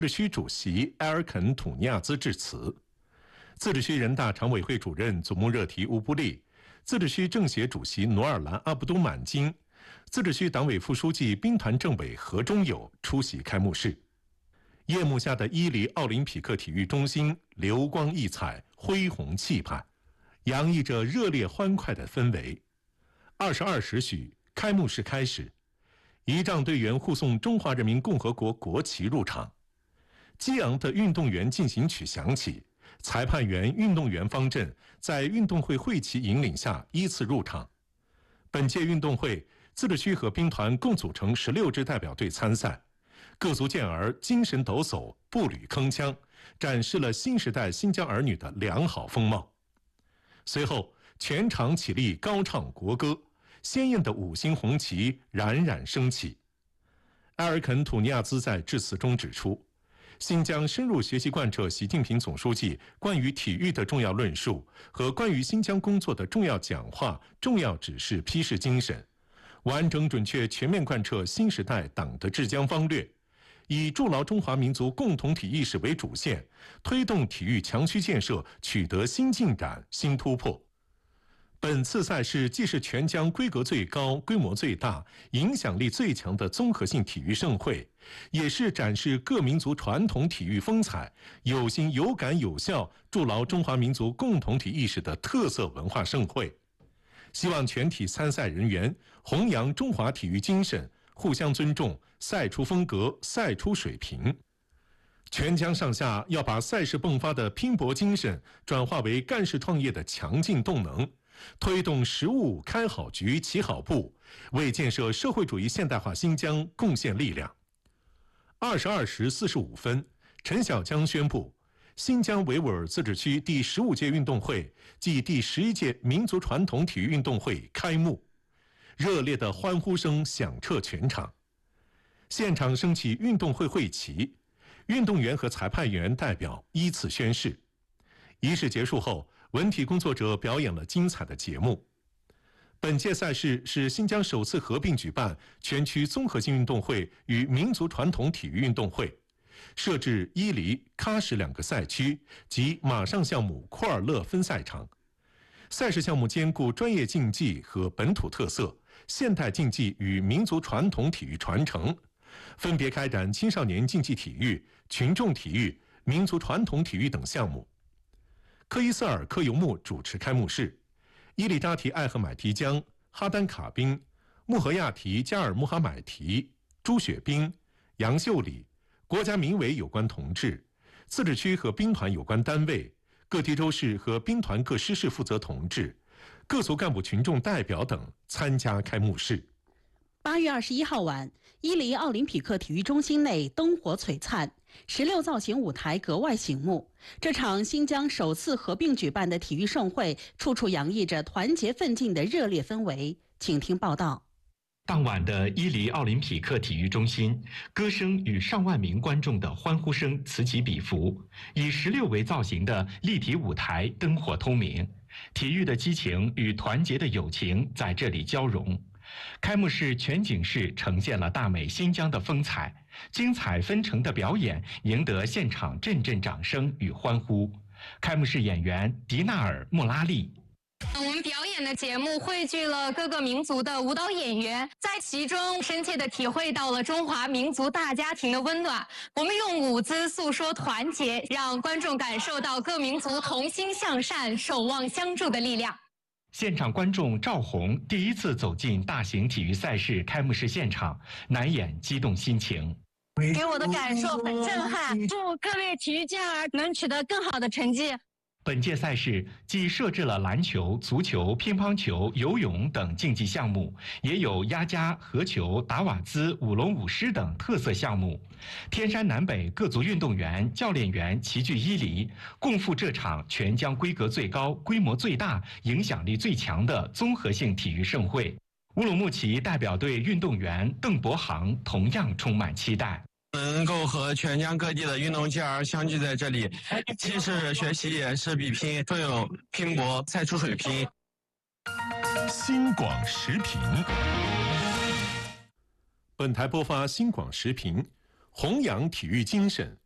自治区主席埃尔肯·土尼亚兹致辞。自治区人大常委会主任祖穆热提乌布利、自治区政协主席努尔兰阿卜都满金、自治区党委副书记兵团政委何忠友出席开幕式。夜幕下的伊犁奥林匹克体育中心流光溢彩，恢宏气派，洋溢着热烈欢快的氛围。22时许，开幕式开始，仪仗队员护送中华人民共和国国旗入场，激昂的运动员进行曲响起，裁判员、运动员方阵在运动会会旗引领下依次入场。本届运动会，自治区和兵团共组成16支代表队参赛，各族健儿精神抖擞，步履铿锵，展示了新时代新疆儿女的良好风貌。随后，全场起立高唱国歌，鲜艳的5星红旗冉冉升起。埃尔肯·土尼亚兹在致辞中指出，新疆深入学习贯彻习近平总书记关于体育的重要论述和关于新疆工作的重要讲话、重要指示批示精神，完整准确全面贯彻新时代党的治疆方略，以筑牢中华民族共同体意识为主线，推动体育强区建设取得新进展、新突破。本次赛事既是全疆规格最高、规模最大、影响力最强的综合性体育盛会，也是展示各民族传统体育风采、有心有感有效筑牢中华民族共同体意识的特色文化盛会。希望全体参赛人员弘扬中华体育精神，互相尊重，赛出风格，赛出水平。全疆上下要把赛事迸发的拼搏精神转化为干事创业的强劲动能，推动实务开好局、起好步，为建设社会主义现代化新疆贡献力量。22时45分，陈小江宣布，新疆维吾尔自治区第15届运动会暨第11届民族传统体育运动会开幕。热烈的欢呼声响彻全场，现场升起运动会会旗，运动员和裁判员代表依次宣誓。仪式结束后，文体工作者表演了精彩的节目。本届赛事是新疆首次合并举办全区综合性运动会与民族传统体育运动会，设置伊犁、喀什2个赛区及马上项目库尔勒分赛场。赛事项目兼顾专业竞技和本土特色、现代竞技与民族传统体育传承，分别开展青少年竞技体育、群众体育、民族传统体育等项目。科伊瑟尔科尤木主持开幕式，伊利扎提艾赫买提江、哈丹卡宾、穆合亚提加尔穆哈买提、朱雪冰、杨秀礼、国家民委有关同志、自治区和兵团有关单位、各地州市和兵团各师事负责同志、各族干部群众代表等参加开幕式。 8月21号晚，伊犁奥林匹克体育中心内灯火璀璨，16造型舞台格外醒目。这场新疆首次合并举办的体育盛会，处处洋溢着团结奋进的热烈氛围。请听报道。 当晚的伊犁奥林匹克体育中心，歌声与上万名观众的欢呼声此起彼伏，以16为造型的立体舞台灯火通明，体育的激情与团结的友情在这里交融。开幕式全景式呈现了大美新疆的风采，精彩纷呈的表演赢得现场阵阵掌声与欢呼。开幕式演员迪纳尔·穆拉利。 我们表演的节目汇聚了各个民族的舞蹈演员，在其中深切地体会到了中华民族大家庭的温暖。我们用舞姿诉说团结，让观众感受到各民族同心向善、守望相助的力量。 现场观众赵红第一次走进大型体育赛事开幕式现场，难掩激动心情。 给我的感受很震撼，祝各位体育健儿能取得更好的成绩。 本届赛事既设置了篮球、足球、乒乓球、游泳等竞技项目，也有鸭家、合球、打瓦兹、舞龙舞狮等特色项目。天山南北各族运动员、教练员齐聚伊犁，共赴这场全疆规格最高、规模最大、影响力最强的综合性体育盛会。乌鲁木齐代表队运动员邓博航同样充满期待。 能够和全疆各地的运动健儿相聚在这里，既是学习也是比拼，更有拼搏，赛出水平。 新广时评，本台播发新广时评，弘扬体育精神，